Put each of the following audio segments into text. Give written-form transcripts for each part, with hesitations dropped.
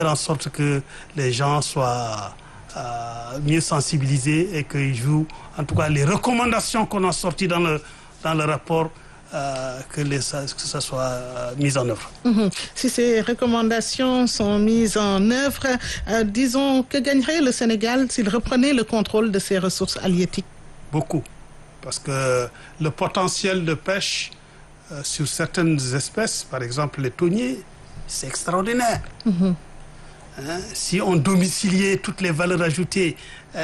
en sorte que les gens soient mieux sensibilisés et qu'ils jouent, en tout cas, les recommandations qu'on a sorties dans le rapport, que ça soit mis en œuvre. Si ces recommandations sont mises en œuvre, disons, que gagnerait le Sénégal s'il reprenait le contrôle de ses ressources halieutiques? Beaucoup, parce que le potentiel de pêche sur certaines espèces, par exemple les thoniers, c'est extraordinaire. Si on domiciliait toutes les valeurs ajoutées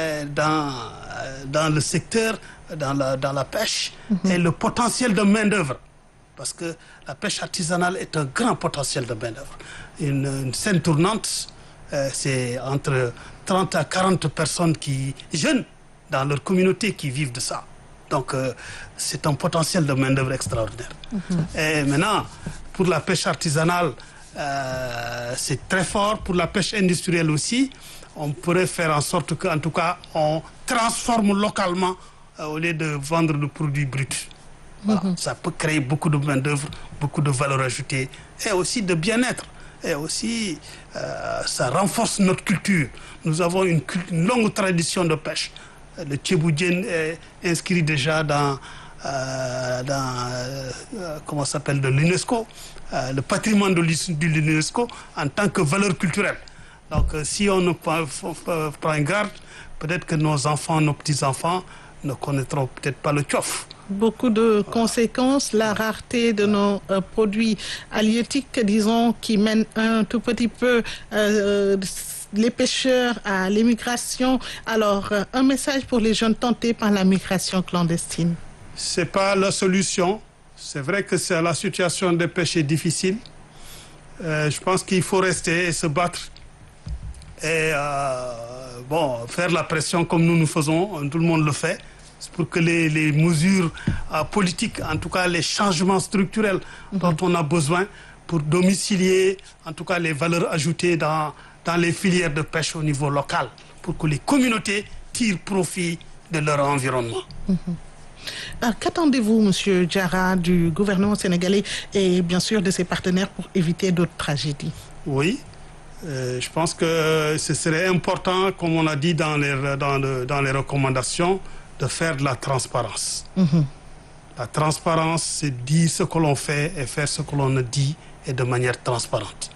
dans le secteur, dans la pêche, et le potentiel de main-d'œuvre, parce que la pêche artisanale est un grand potentiel de main-d'œuvre. Une scène tournante, c'est entre 30 à 40 personnes jeunes dans leur communauté qui vivent de ça. Donc, c'est un potentiel de main-d'œuvre extraordinaire. Et maintenant, pour la pêche artisanale, c'est très fort. Pour la pêche industrielle aussi, on pourrait faire en sorte qu'en tout cas, on transforme localement au lieu de vendre le produit brut. Voilà. Ça peut créer beaucoup de main-d'œuvre, beaucoup de valeur ajoutée et aussi de bien-être. Et aussi, ça renforce notre culture. Nous avons une longue tradition de pêche. Le Tchéboudienne est inscrit déjà dans comment ça s'appelle, de l'UNESCO, le patrimoine de l'UNESCO en tant que valeur culturelle. Donc, si on ne prend garde, peut-être que nos enfants, nos petits-enfants ne connaîtront peut-être pas le tchof. Beaucoup de conséquences, la rareté de nos produits halieutiques, disons, qui mène un tout petit peu les pêcheurs à l'émigration. Alors, un message pour les jeunes tentés par la migration clandestine. Ce n'est pas la solution. C'est vrai que la situation des pêches est difficile. Je pense qu'il faut rester et se battre. Et faire la pression comme nous faisons, tout le monde le fait. C'est pour que les mesures politiques, en tout cas les changements structurels dont on a besoin pour domicilier, en tout cas les valeurs ajoutées dans les filières de pêche au niveau local, pour que les communautés tirent profit de leur environnement. Qu'attendez-vous, M. Diarra, du gouvernement sénégalais et bien sûr de ses partenaires pour éviter d'autres tragédies? Oui, je pense que ce serait important, comme on a dit dans les recommandations, de faire de la transparence. La transparence, c'est dire ce que l'on fait et faire ce que l'on a dit et de manière transparente.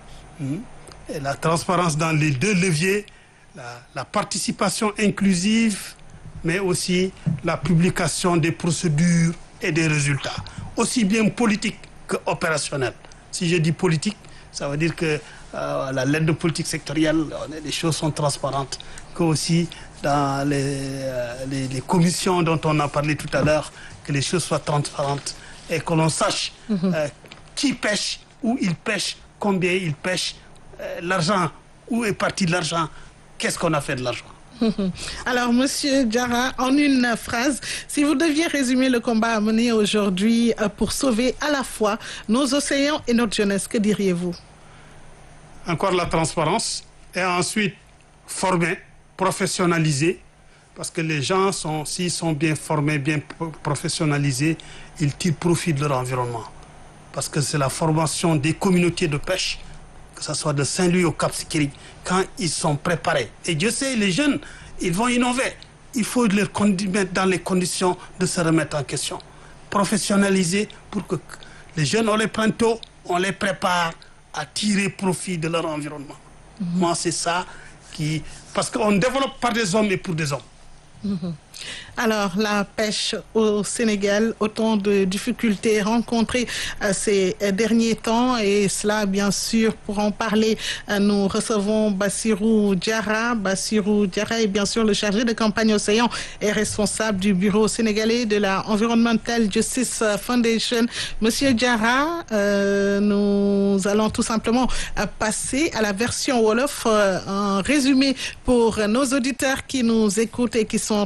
Et la transparence dans les deux leviers, la participation inclusive, mais aussi la publication des procédures et des résultats, aussi bien politiques qu'opérationnels. Si je dis politique, ça veut dire que l'aide de politique sectorielle, les choses sont transparentes, que aussi dans les commissions dont on a parlé tout à l'heure, que les choses soient transparentes et que l'on sache qui pêche, où il pêche, combien il pêche, l'argent, où est parti l'argent, qu'est-ce qu'on a fait de l'argent. Alors, Monsieur Diarra, en une phrase, si vous deviez résumer le combat à mener aujourd'hui pour sauver à la fois nos océans et notre jeunesse, que diriez-vous? Encore la transparence et ensuite former, professionnaliser, parce que les gens, s'ils sont bien formés, bien professionnalisés, ils tirent profit de leur environnement. Parce que c'est la formation des communautés de pêche, que ce soit de Saint-Louis au Cap Skirring, quand ils sont préparés. Et Dieu sait, les jeunes, ils vont innover. Il faut les mettre dans les conditions de se remettre en question. Professionnaliser pour que les jeunes, on les prend tôt, on les prépare à tirer profit de leur environnement. Moi, c'est ça parce qu'on développe par des hommes et pour des hommes. Alors, la pêche au Sénégal, autant de difficultés rencontrées ces derniers temps, et cela, bien sûr, pour en parler, nous recevons Bassirou Diarra. Bassirou Diarra est bien sûr le chargé de campagne Océan et responsable du bureau sénégalais de la Environmental Justice Foundation. Monsieur Diarra, nous allons tout simplement passer à la version Wolof, un résumé pour nos auditeurs qui nous écoutent et qui sont très, très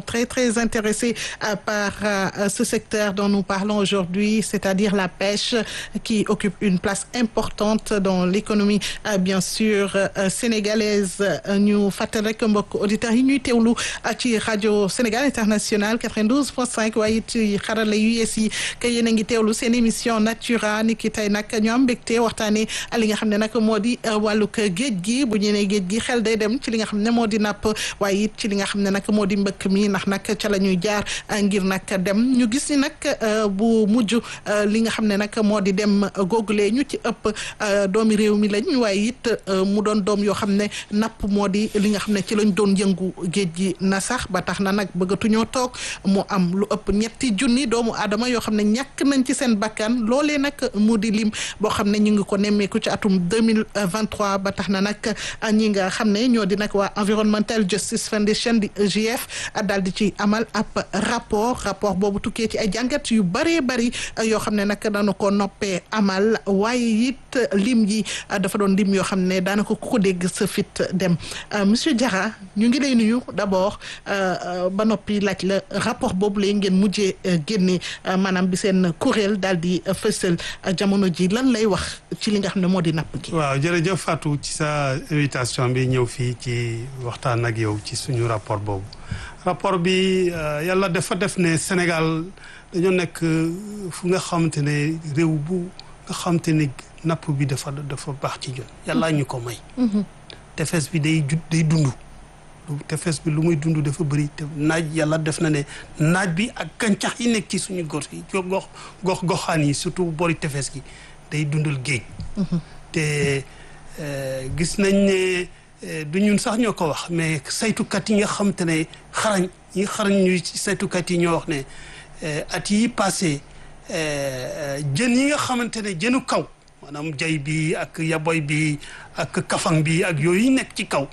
très intéressés par ce secteur dont nous parlons aujourd'hui, c'est-à-dire la pêche, qui occupe une place importante dans l'économie, bien sûr, sénégalaise. Ñu fàttali rek mbokk auditeurs yi ñuy teewlu ci rajo Sénégal International 92.5 waaye ci xarala yu yees yi que yéen a ngi teewlu seen émission Natura ni ki tey nag ñu am mbégte waxtaanee li nga xam ne nag moo di wàllug géej gi bu ñu nee géej gi xel day dem ci li nga xam ne moo di napp waaye it ci li nga xam ne nag moo di mbëkk mi ndax nag ca la ñuy jaar ngir nag dem ñu gis ni nag bu mujj li nga xam ne nag moo di dem googule ñu ci ëpp doomi réew mi lañ waaye it mu doon doom yoo xam ne napp moo di li nga xam ne ci lañ doon yëngu géej gi na sax ba tax na nag bëggatuñoo toog mu am lu ëpp 3 doomu aadama yoo xam ne ñàkk nañ ci seen bakkan loolee nag mu di lim boo xam ne ñu ngi ko nemmeeku ci atum 2023 ba tax na nag ñi nga xam ne ñoo di nag waa Environmental Justice Foundation di EJF daal di ci amal ab rapport boobu tukkee ci ay jàngat yu bëree bëri yoo xam ne nag daana ko noppee amal waaye it lim yi dafa doon lim yoo xam ne daanaka ku ko dégg sa fit dem monsieur Diarra ñu ngi lay nuyu d'abord ba noppi laaj la rapport boobu lay ngeen mujjee génne maanaam bi seen kuréel daal di fësal jamono ji lan lay wax ci li nga xam ne moo di napp gi. waaw jërëjëf Fatou ci sa invitation bi ñëw fii ci waxtaan ak yow ci suñu rapport boobu rapport bi yàlla dafa def ne Sénégal dañoo nekk fu nga xamante ne réew bu nga xamante ne napp bi dafa baax ci ñun yàlla ñu ko may. tefes bi day dund. tefes bi lu muy dund dafa bëri te naaj yàlla def na ne naaj bi ak gàncax yi nekk ci suñu gox yi goxaan yi surtout boori tefes gi day dundal géej. te gis nañ ne du ñun sax ñoo ko wax mais saytukat yi nga xam te ne xarañ ñu saytukat yi ñoo wax ne at yi passé jën yi nga xamante ne jënu kaw maanaam jay bi ak yaboy bi ak kafang bi ak yooyu nekk ci kaw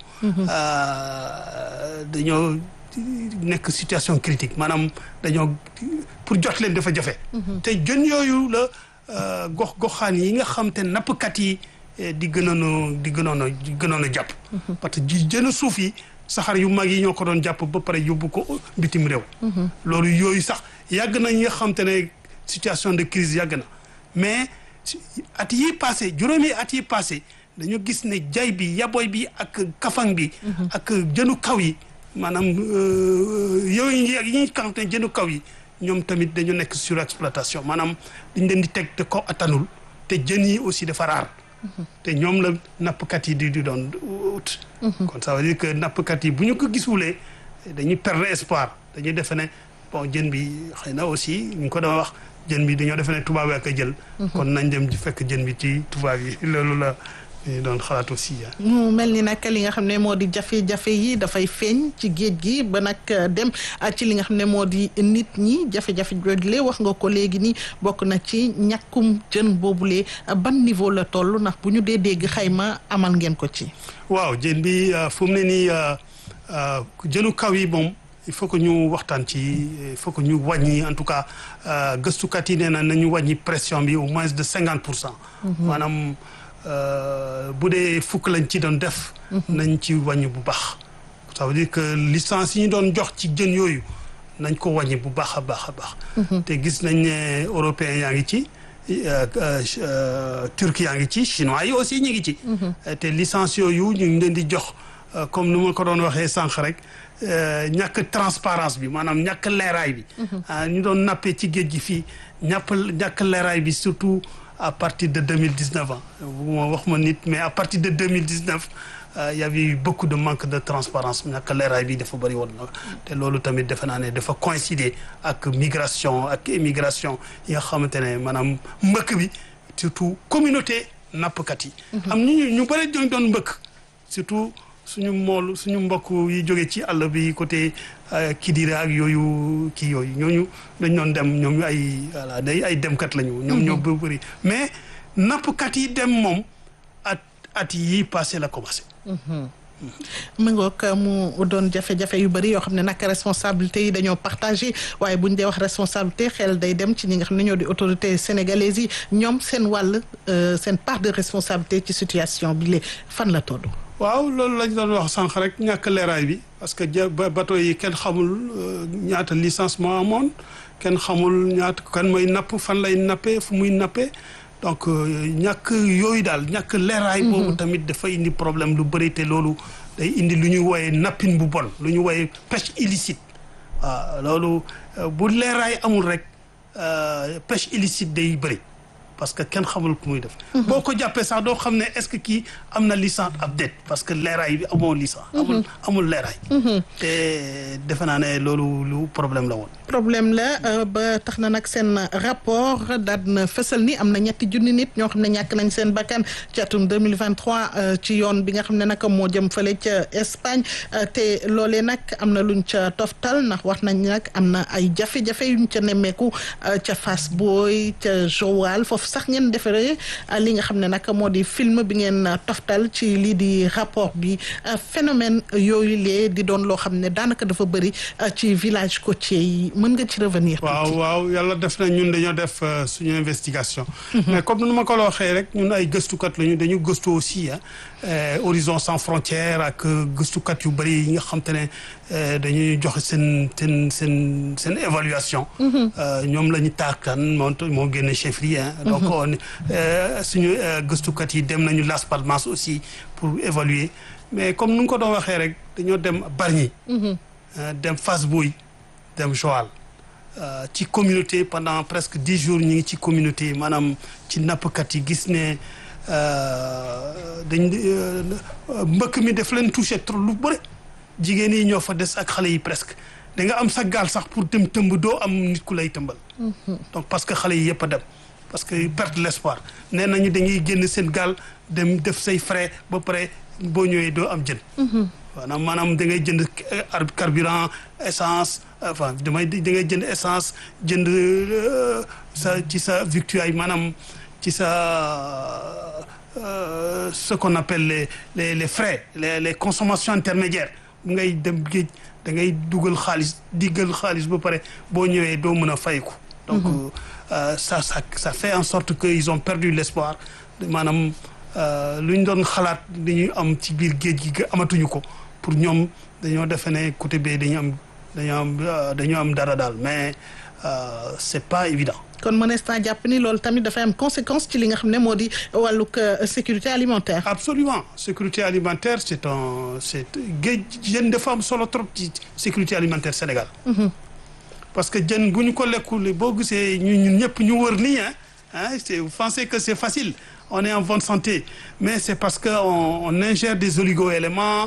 dañoo nekk situation critique maanaam dañoo pour jot leen dafa jafe te jën yooyu la goxaan yi nga xam te nappkat yi di gënoon a jàpp parce que jënu suuf yi saxaar yu mag yi ñoo ko doon jàpp ba pare yóbbu ko bitim réew loolu yooyu sax yàgg na ñi nga xam te ne situation de crise yàgg na mais at yi passé juróomi at yi passé dañu gis ne jay bi yaboy bi ak kafang bi ak jënu kaw yi maanaam yooyu yi ñuy xam te ne jënu kaw yi ñoom tamit dañu nekk surexploitation maanaam dañ leen di teg te ko attanul te jën yi aussi dafa raar te ñoom la nappkat yi di doon ut kon ça veut dire que nappkat yi bu ñu ko gisulee dañuy perdre espoir dañuy defe ne bon jën bi xëy na aussi ñu ko dama wax jën bi dañoo defe ne tubaab yi ak a jël kon nañ dem di fekk jën bi ci tubaab yi loolu la doon xalaat aussi mu mel ni nag li nga xam ne moo di jafe-jafe yi dafay feeñ ci géej gi ba nag dem ci li nga xam ne moo di nit ñi jafe-jafe joojulee wax nga ko léegi ni bokk na ci ñàkkum jën boobulee ban niveau la toll ndax bu ñu dee dégg xayma amal ngeen ko ci waaw jën bi fu mu ne nii jënu kaw yi moom il faut que ñu waxtaan ci il faut que ñu wàññi en tout cas gëstukat yi nee na nañu wàññi pression bi au moins de 50%. maanaam bu dee fukk lañ ci doon def. nañ ci wàññi bu baax. ça veut dire que licence yi ñu doon jox ci jën yooyu nañ ko wàññi bu baax a baax a baax. te gis nañ ne européens yaa ngi ci turcs yaa ngi ci chinois yi aussi ñu ngi ci. te licence yooyu ñu ngi leen di jox comme nu ma ko doon waxee sànq rek. ñàkk transparence bi maanaam ñàkk leeraay bi ñu doon nappee ci géej gi fii ñàkk leeraay bi surtout à partir de 2019 ans ma wax ma nit mais à partir de 2019 il y avait eu beaucoup de manque de transparence ñàkk leeraay bi dafa bëri woon na te loolu tamit defe naa ne dafa coïncider ak migration ak émigration yi nga xamante ne maanaam mbëkk bi surtout communauté nappkat yi am ñu bëri doon mbëkk surtout suñu mbokk yi jóge ci àll bi côté Kidira ak yooyu kii yooyu ñooñu dañ doon dem ñoom ay demkat lañu. ñoom ñoo bëri mais nappkat yi dem moom at yi passé la commencé. mu ngoog mu doon jafe-jafe yu bëri yoo xam ne nag responsabilité yi dañoo partagé waaye buñ dee wax responsabilité xel day dem ci ñi nga xam ne ñoo di autorité sénégalaise yi ñoom seen wàll seen part de responsabilité ci situation bi fan la toll. waaw loolu lañ doon wax sànq rek ñàkk leeraay bi parce que bateau yi kenn xamul ñaata licenciement amoon kenn xamul ñaata kan mooy napp fan lay nappee fu muy nappee donc ñàkk yooyu daal ñàkk leeraay boobu tamit dafa indi problème lu bëri te loolu day indi lu ñuy wooyee nappin bu bon lu ñuy wooyee pêche illicite waaw loolu bu leeraay amul rek pêche illicite day bëri parce que kenn xamul ku muy def. boo ko jàppee sax doo xam ne est-ce que kii am na licence ab déet parce que leeraay bi amoo licence. amul leeraay. te defe naa ne loolu lu problème la woon. problème la ba tax na nag seen rapport daal na fësal ni am na ñetti junni nit ñoo xam ne ñàkk nañ seen bakkan ci atum 2023 ci yoon bi nga xam ne nag moo jëm fële ca Espagne te loolee nag am na luñ ca toftal ndax wax nañ nag am na ay jafe-jafe yuñ ca nemmeeku ca Fass Boye ca Joal foofu sax ngeen defaree li nga xam ne nag moo di film bi ngeen toftal ci lii di rapport bi phénomène yooyu lee di doon loo xam ne daanaka dafa bëri ci village côtier yi mën nga ci revenir. waaw yàlla def na ñun dañoo def suñu investigation. mais comme nu ma ko la waxee rek ñun ay gëstukat lañu dañu gëstu aussi Horizon Sans Frontières ak gëstukat yu bëri yi nga xam te ne dañuy joxe seen évaluation. ñoom la ñu taakan moo génne chefferie donc suñu gëstukat yi dem nañu Las Palmas aussi pour évaluer mais comme nu nga ko doon waxee rek dañoo dem Bargny. dem Fass Boye dem Joal ci communauté pendant presque 10 jours ñu ngi ci communauté maanaam ci nappkat yi gis ne mbëkk mi daf leen touché trop lu bëri jigéen yi ñoo fa des ak xale yi presque da nga am sa gaal sax pour dem tëmb doo am nit ku lay tëmbal. donc parce que xale yi yëpp a dem parce que perdre l'espoir nee nañu dañuy génn seen gaal dem def say frais ba pare boo ñëwee doo am jën. maanaam da ngay jënd carburant essence enfin da ngay jënd essence jënd ci sa victuailles maanaam ci sa ce qu'on appelle les frais les consommations intermédiaires ngay dem géej da ngay dugal xaalis ba pare boo ñëwee doo mën a fayeku donc ça fait en sorte que ils ont perdu l'espoir maanaam lu ñu doon xalaat dañuy am ci biir géej gi amatuñu ko pour ñoom dañoo defe ne côté bee dañoo am dara daal mais c'est pas évident. kon mënees naa jàpp ni loolu tamit dafay am conséquence ci li nga xam ne moo di wàllug sécurité alimentaire. absolument sécurité alimentaire c'est géej jën dafa am solo trop ci sécurité alimentaire Sénégal. parce que jën bu ñu ko lekkul boo gisee ñun ñëpp ñu wër nii vous pensez que c'est facile. On est en bonne santé mais c'est parce que on ingère des oligo-éléments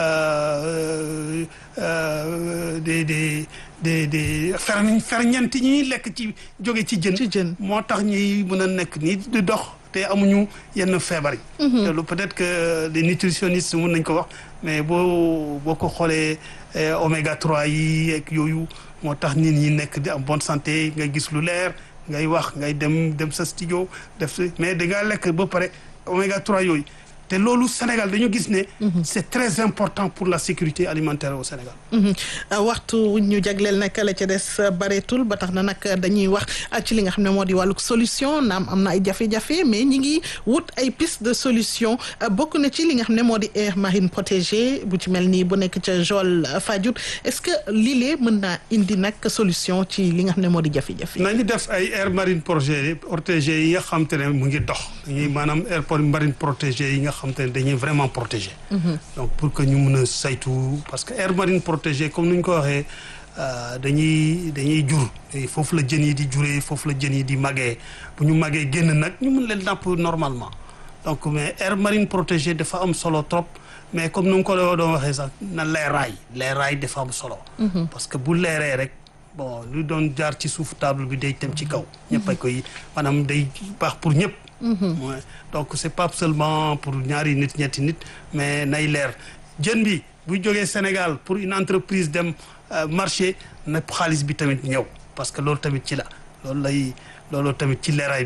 des ferñeent yi ñuy lekk ci jóge ci jën moo tax ñuy mën a nekk nii di dox te amuñu yenn feebar yi te lu peut-être que les nutritionnistes mën nañ ko wax mais boo ko xoolee oméga 3 yi ak yooyu moo tax nit ñi nekk di am bonne santé nga gis lu leer ngay wax ngay dem sa studio def mais da ngaa lekk ba pare oméga 3 yooyu te loolu Sénégal dañu gis ne c'est très important pour la sécurité alimentaire au Sénégal. waxtu ñu jagleel nag la ca des bareetul ba tax na nag dañuy wax ci li nga xam ne moo di wàllug solution naam am na ay jafe-jafe mais ñi ngi wut ay piste de solution bokk na ci li nga xam ne moo di aire marine protégée bu ci mel nii bu nekk ca Joal Fadiouth est-ce que lii mën naa indi nag solution ci li nga xam ne moo di jafe-jafe. nañu def ay aire marine protégée yi nga xam te ne mu ngi dox dañuy maanaam aire marine protégée yi nga xam te ne dañuy vraiment protégé. donc pour que ñu mën a saytu parce que aire marine protégée comme ni ñu ko waxee dañuy jur foofu la jën yi di juree foofu la jën yi di màggee bu ñu màggee génn nag ñu mën leen napp normalement donc mais aire marine protégée dafa am solo trop mais comme ni nga ko doon waxee sax na leeraay dafa am solo. parce que bu leeree rek bon lu doon jaar ci suufu table bi day dem ci kaw. ñëpp a koy maanaam day baax pour ñëpp. donc c'est pas seulement pour ñaari nit ñetti nit mais nay leer jën bi buy jógee Sénégal pour une entreprise dem marché na xaalis bi tamit ñëw parce que loolu tamit ci la loolu tamit ci leeraay bi la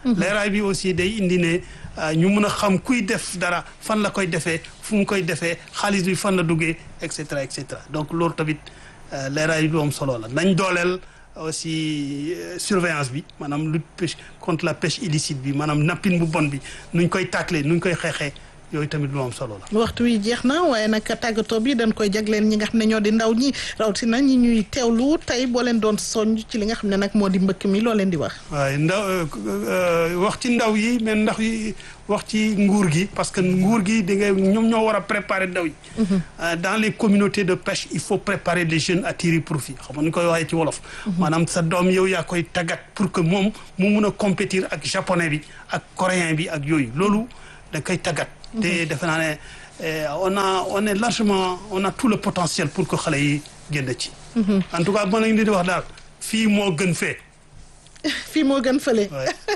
leeraay bi aussi day indi ne ñu mun a xam kuy def dara fan la koy defee fu mu koy defee xaalis bi fan la duggee et cetera et cetera donc loolu tamit leeraay bi am solo la nañ dooleel aussi surveillance bi maanaam lutte pêche contre la pêche illicite bi maanaam nappin bu bon bi nuñ koy tacler nuñ koy xeexee yooyu tamit lu am solo la. waxtu wi jeex na waaye nag tàggatoo bi dañ koy jagleen ñi nga xam ne ñoo di ndaw ñi rawatina ñi ñuy teewlu tey boo leen doon soññ ci li nga xam ne nag moo di mbëkk mi loo leen di wax. waaye wax ci ndaw yi mais ndax yi wax ci nguur gi parce que nguur gi da ngay ñoom ñoo war a préparer ndaw yi. dans les communautés de pêche il faut préparer les jeunes à tirer profit xam nga ni koy waxee ci wolof. maanaam sa doom yow yaa koy tàggat pour que moom mu mun a compétir ak japonais bi ak coréen bi ak yooyu loolu da koy tàggat. te defe naa ne on est largement on a tout le potentiel pour que xale yi génn ci. en tout cas mën nañu leen di wax daal fii moo gën fee. fii moo gën fële.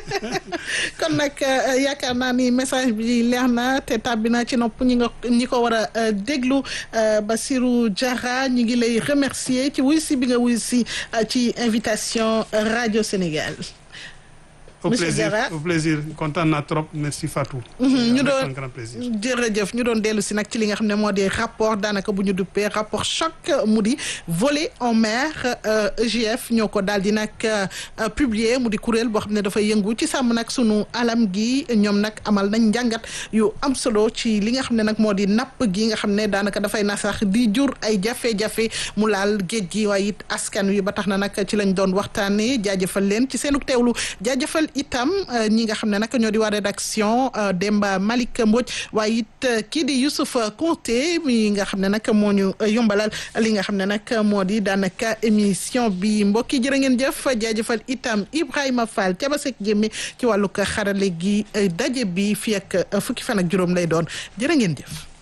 kon nag yaakaar naa ni message bi leer na te tàbbi na ci nopp ñi ko war a déglu Bassirou Diarra ñu ngi lay remercier ci wuy si bi nga wuy si ci invitation Radio Sénégal. au plaisir kontaan naa trop merci Fatou. ñu doon un grand plaisir. jërëjëf ñu doon dellu si nag ci li nga xam ne moo di rapport daanaka bu ñu duppee rapport choc mu di voler en mer EJF ñoo ko daal di nag publier mu di kuréel boo xam ne dafay yëngu ci sàmm nag sunu alam gi ñoom nag amal nañ njàngat yu am solo ci li nga xam ne nag moo di napp gi nga xam ne daanaka dafay nasax di jur ay jafe-jafe mu laal géej gi waaye it askan wi ba tax na nag ci lañ doon waxtaanee jaajëfal leen ci seenu teewlu jaajëfal itam ñi nga xam ne nag ñoo di waa rédaction Demba Malick Mbodj waaye it kii di Youssouf Konté mi nga xam ne nag moo ñu yombalal li nga xam ne nag moo di daanaka émission bi mbokki jërë ngeen jëf jaajëfal itam Ibrahima Fall ca ba sek jëmme ci wàllug xarale gi daje bi fii ak fukki fan ak juróom lay doon jërë ngeen jëf.